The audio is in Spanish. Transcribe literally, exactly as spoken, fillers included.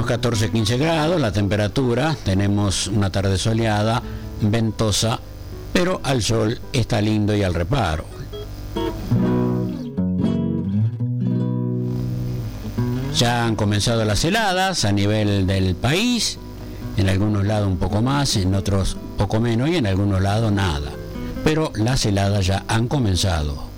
unos catorce a quince grados la temperatura, tenemos una tarde soleada, ventosa, pero al sol está lindo y al reparo. Ya han comenzado las heladas a nivel del país, en algunos lados un poco más, en otros poco menos y en algunos lados nada. Pero las heladas ya han comenzado.